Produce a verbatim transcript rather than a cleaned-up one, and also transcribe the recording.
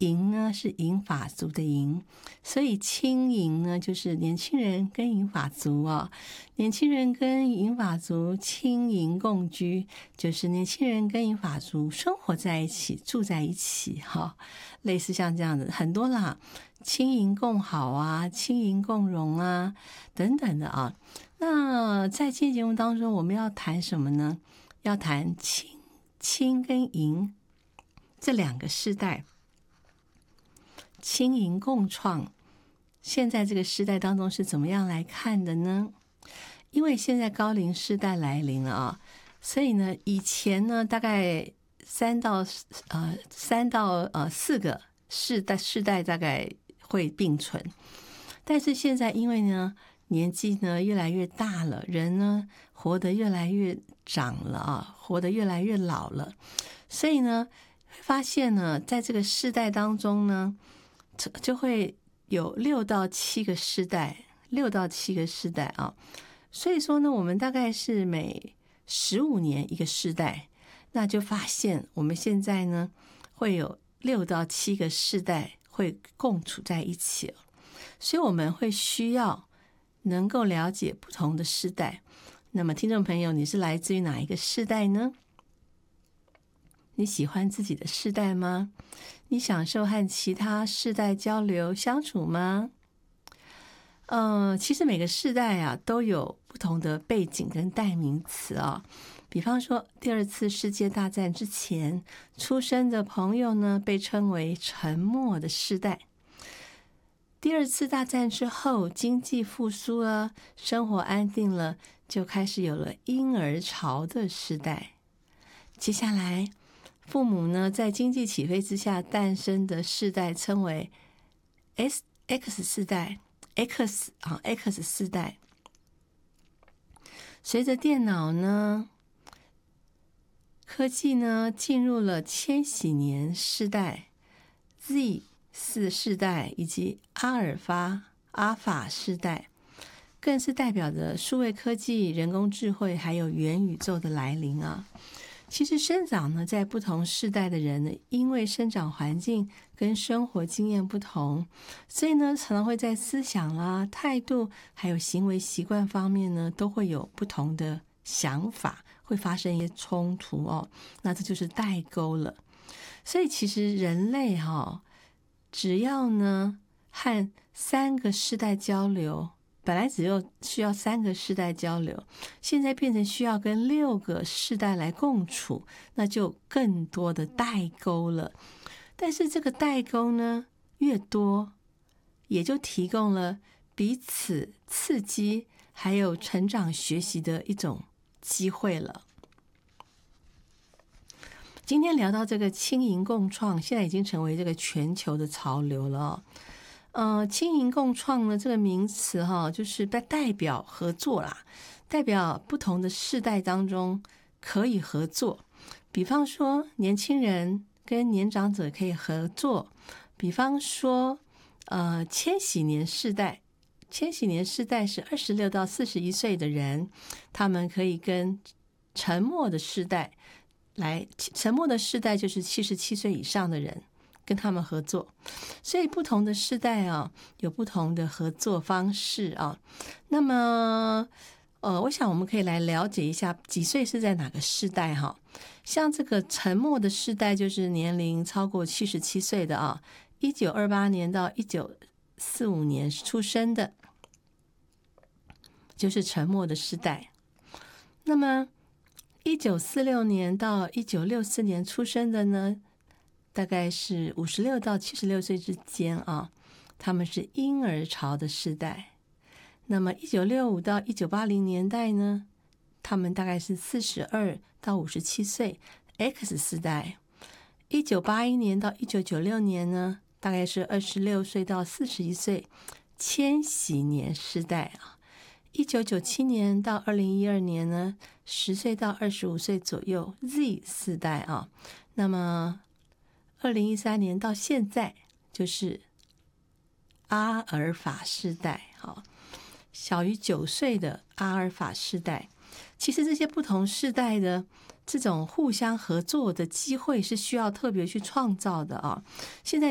银呢是银发族的银，所以青银呢就是年轻人跟银发族哦，年轻人跟银发族青银共居，就是年轻人跟银发族生活在一起，住在一起哈、哦，类似像这样的很多啦，青银共好啊，青银共荣啊等等的啊。那在今天节目当中我们要谈什么呢？要谈青青跟银这两个世代，青银共创，现在这个时代当中是怎么样来看的呢？因为现在高龄世代来临了啊，所以呢，以前呢大概三到呃三到呃四个世代世代大概会并存，但是现在因为呢年纪呢越来越大了，人呢活得越来越长了啊，活得越来越老了，所以呢发现呢在这个世代当中呢就会有六到七个世代，六到七个世代啊，所以说呢，我们大概是每十五年一个世代，那就发现我们现在呢会有六到七个世代会共处在一起了，所以我们会需要能够了解不同的世代。那么，听众朋友，你是来自于哪一个世代呢？你喜欢自己的世代吗？你享受和其他世代交流相处吗？呃，其实每个世代啊都有不同的背景跟代名词啊。比方说，第二次世界大战之前出生的朋友呢，被称为沉默的世代。第二次大战之后，经济复苏了，生活安定了，就开始有了婴儿潮的时代。接下来，父母呢在经济起飞之下诞生的世代称为 S X 世代 X 啊 X 世代。随着电脑呢科技呢进入了千禧年世代 Z 四世代以及阿尔法阿法世代，更是代表着数位科技、人工智慧还有元宇宙的来临啊。其实生长呢，在不同世代的人呢，因为生长环境跟生活经验不同，所以呢，常常会在思想啦、态度还有行为习惯方面呢，都会有不同的想法，会发生一些冲突哦。那这就是代沟了。所以其实人类哈、哦，只要呢和三个世代交流。本来只有需要三个世代交流，现在变成需要跟六个世代来共处，那就更多的代沟了。但是这个代沟呢越多，也就提供了彼此刺激还有成长学习的一种机会了。今天聊到这个青银共创，现在已经成为这个全球的潮流了哦。呃，青银共创呢这个名词哈、哦，就是代表合作啦，代表不同的世代当中可以合作。比方说，年轻人跟年长者可以合作；比方说，呃，千禧年世代，千禧年世代是二十六到四十一岁的人，他们可以跟沉默的世代来，沉默的世代就是七十七岁以上的人。跟他们合作，所以不同的世代啊，有不同的合作方式啊。那么，呃，我想我们可以来了解一下几岁是在哪个世代哈、啊。像这个沉默的世代，就是年龄超过七十七岁的啊，一九二八年到一九四五年出生的，就是沉默的世代。那么，一九四六年到一九六四年出生的呢？大概是五十六到七十六岁之间啊，他们是婴儿潮的世代。那么一九六五到一九八零年代呢，他们大概是四十二到五十七岁 X 世代。一九八一年到一九九六年呢，大概是二十六岁到四十一岁千禧年世代啊。一九九七年到二零一二年呢，十岁到二十五岁左右 Z 世代啊。那么二零一三年到现在就是阿尔法世代，好，小于九岁的阿尔法世代。其实这些不同世代的这种互相合作的机会是需要特别去创造的啊。现在